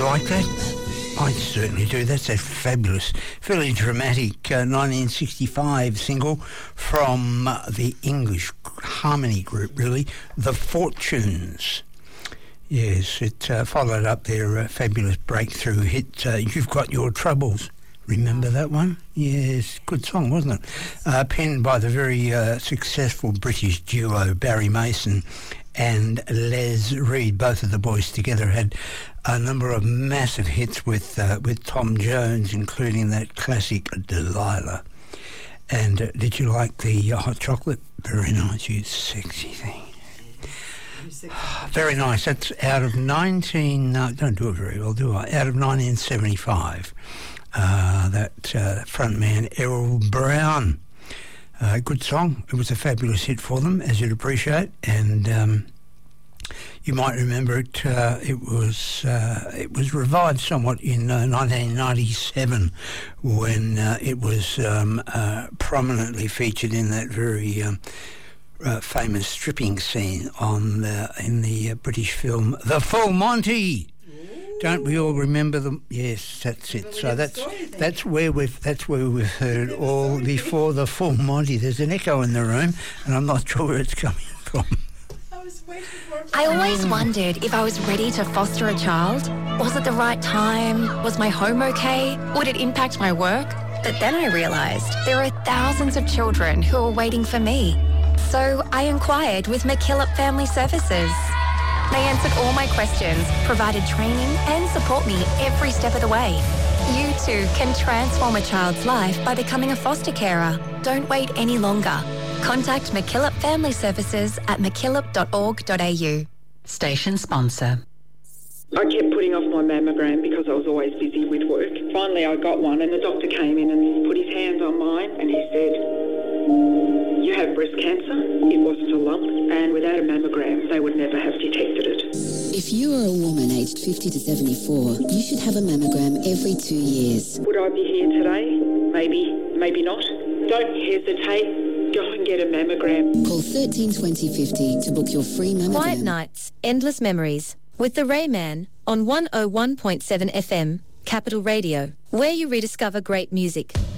You like that? I certainly do. That's a fabulous, fairly dramatic 1965 single from the English harmony group, really, The Fortunes. Yes, it followed up their fabulous breakthrough hit, You've Got Your Troubles. Remember that one? Yes, good song, wasn't it? Penned by the very successful British duo Barry Mason and Les Reed. Both of the boys together had a number of massive hits with Tom Jones, including that classic Delilah. And did you like the hot chocolate? Very nice, you sexy thing. Very nice. That's out of don't do it very well, do I? Out of 1975. That frontman Errol Brown. Good song. It was a fabulous hit for them, as you'd appreciate, and you might remember it. It was revived somewhat in 1997 when it was prominently featured in that very famous stripping scene in the British film The Full Monty. Don't we all remember them? Yes, that's it. So that's where we've heard all before The Full Monty. There's an echo in the room, and I'm not sure where it's coming from. I always wondered if I was ready to foster a child. Was it the right time? Was my home okay? Would it impact my work? But then I realised there are thousands of children who are waiting for me. So I inquired with McKillop Family Services. They answered all my questions, provided training and support me every step of the way. You too can transform a child's life by becoming a foster carer. Don't wait any longer. Contact McKillop Family Services at mckillop.org.au. Station sponsor. I kept putting off my mammogram because I was always busy with work. Finally I got one and the doctor came in and put his hand on mine and he said, "You have breast cancer. It wasn't a lump, and without a mammogram, they would never have detected it." If you are a woman aged 50 to 74, you should have a mammogram every 2 years. Would I be here today? Maybe, maybe not. Don't hesitate. Go and get a mammogram. Call 13 20 50 to book your free mammogram. Quiet Nights, Endless Memories with the Rayman on 101.7 FM, Capital Radio, where you rediscover great music.